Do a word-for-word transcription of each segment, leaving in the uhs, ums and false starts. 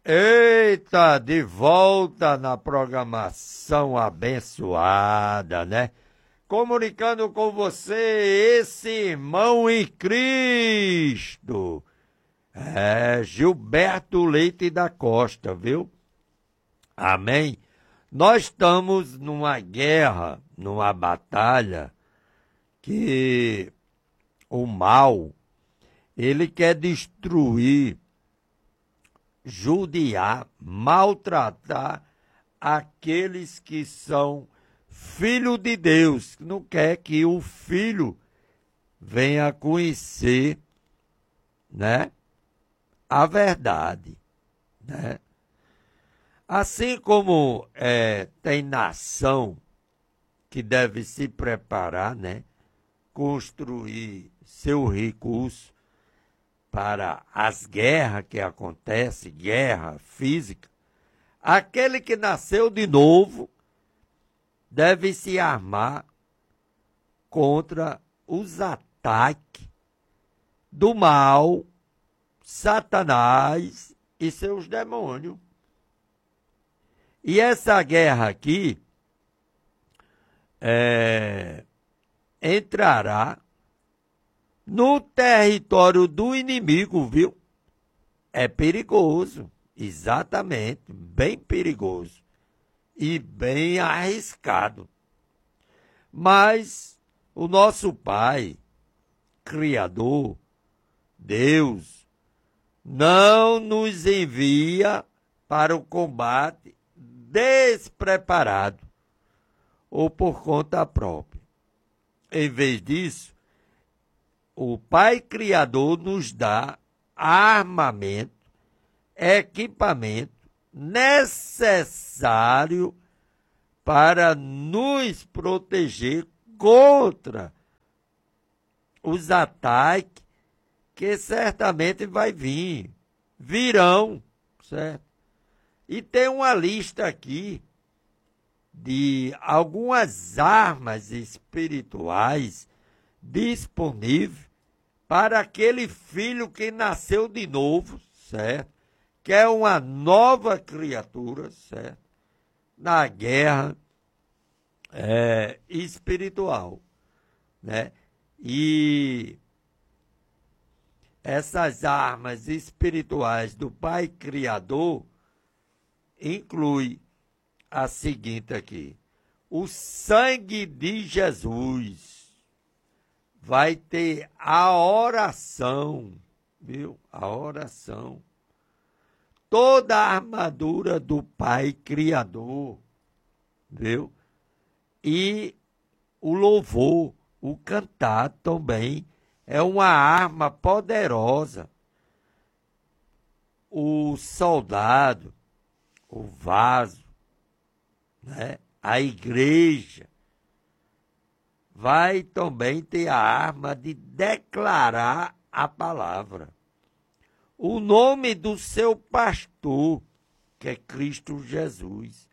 Eita, de volta na programação abençoada, né? Comunicando com você, esse irmão em Cristo, é Gilberto Leite da Costa, viu? Amém? Nós estamos numa guerra, numa batalha, que o mal, ele quer destruir, judiar, maltratar aqueles que são filho de Deus, não quer que o filho venha conhecer, né, a verdade, né? Assim como é, tem nação que deve se preparar, né, construir seu recurso para as guerras que acontecem, guerra física, aquele que nasceu de novo deve se armar contra os ataques do mal, Satanás e seus demônios. E essa guerra aqui é, entrará no território do inimigo, viu? É perigoso, exatamente, bem perigoso e bem arriscado. Mas o nosso Pai, Criador, Deus, não nos envia para o combate despreparado ou por conta própria. Em vez disso, o Pai Criador nos dá armamento, equipamento necessário para nos proteger contra os ataques que certamente vai vir, virão, certo? E tem uma lista aqui de algumas armas espirituais disponíveis para aquele filho que nasceu de novo, certo? Que é uma nova criatura, certo? Na guerra é, espiritual, né? E essas armas espirituais do Pai Criador inclui a seguinte aqui: o sangue de Jesus. Vai ter a oração, viu? A oração. Toda a armadura do Pai Criador, viu? E o louvor, o cantar também é uma arma poderosa. O soldado, o vaso, né? A igreja, vai também ter a arma de declarar a palavra. O nome do seu pastor, que é Cristo Jesus.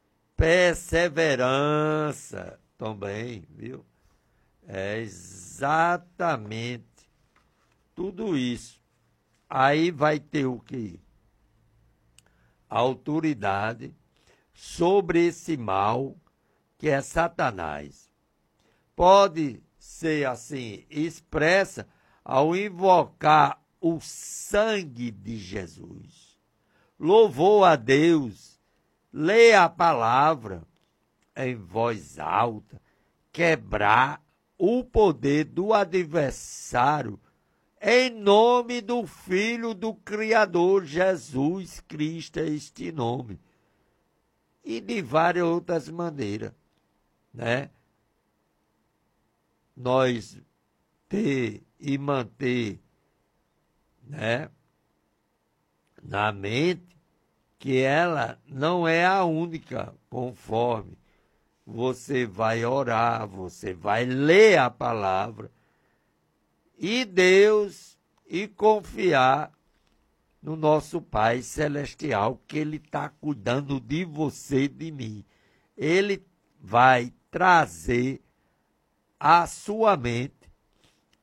Perseverança também, viu? É exatamente tudo isso. Aí vai ter o quê? A autoridade sobre esse mal que é Satanás. Pode ser assim expressa ao invocar o sangue de Jesus. Louvou a Deus, lê a palavra em voz alta, quebrar o poder do adversário em nome do Filho do Criador, Jesus Cristo, é este nome. E de várias outras maneiras, né? Nós ter e manter, né, na mente que ela não é a única, conforme você vai orar, você vai ler a palavra e Deus e confiar no nosso Pai Celestial, que Ele está cuidando de você e de mim. Ele vai trazer à sua mente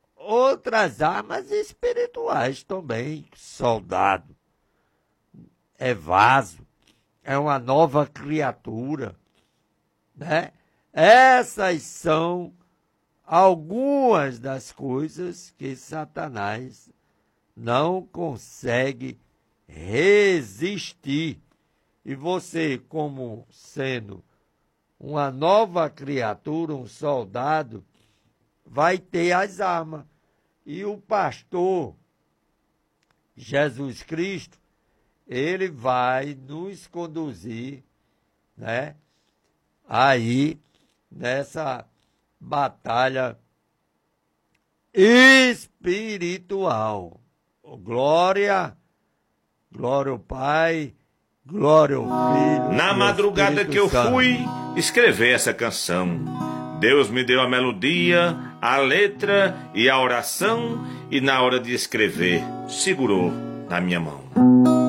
outras armas espirituais também, soldado. é vaso, é uma nova criatura, né? Essas são algumas das coisas que Satanás não consegue resistir. E você, como sendo uma nova criatura, um soldado, vai ter as armas. E o pastor Jesus Cristo, ele vai nos conduzir, né, aí nessa batalha espiritual. Glória, glória ao Pai, glória ao Filho. Na madrugada que eu fui escrever essa canção, Deus me deu a melodia, a letra e a oração, e na hora de escrever, segurou na minha mão.